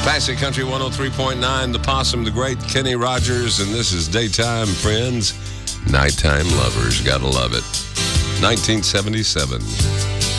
Classic Country 103.9, The Possum, the great Kenny Rogers, and this is Daytime Friends, Nighttime Lovers. Gotta love it. 1977.